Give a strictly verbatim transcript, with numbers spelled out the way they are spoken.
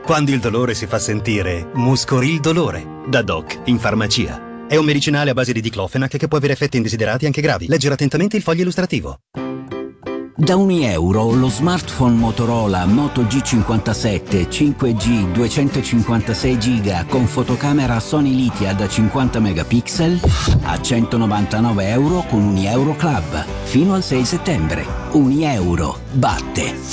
Quando il dolore si fa sentire, Muscoril Dolore, da Doc, in farmacia. È un medicinale a base di diclofenac che può avere effetti indesiderati anche gravi. Leggere attentamente il foglio illustrativo. Da un euro lo smartphone Motorola Moto G cinquantasette cinque G duecentocinquantasei giga con fotocamera Sony Lithia da cinquanta megapixel a centonovantanove euro con Unieuro Club. Fino al sei settembre. Unieuro batte